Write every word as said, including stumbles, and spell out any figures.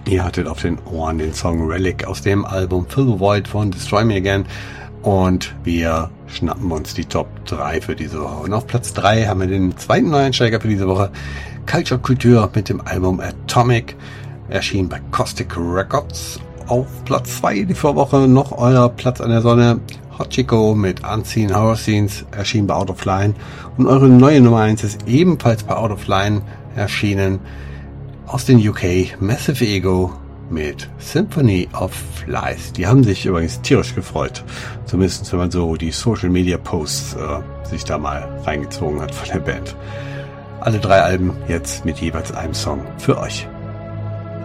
Ihr hattet auf den Ohren den Song Relic aus dem Album Fill the Void von Destroy Me Again. Und wir schnappen uns die Top drei für diese Woche. Und auf Platz drei haben wir den zweiten Neueinsteiger für diese Woche. Culture Couture mit dem Album Atomic. Erschien bei Caustic Records. Auf Platz zwei die Vorwoche noch euer Platz an der Sonne. Hot Chico mit Unseen Horror Scenes erschien bei Out of Line. Und eure neue Nummer eins ist ebenfalls bei Out of Line erschienen. Aus den U K Massive Ego mit Symphony of Flies. Die haben sich übrigens tierisch gefreut. Zumindest wenn man so die Social Media Posts äh, sich da mal reingezogen hat von der Band. Alle drei Alben jetzt mit jeweils einem Song für euch.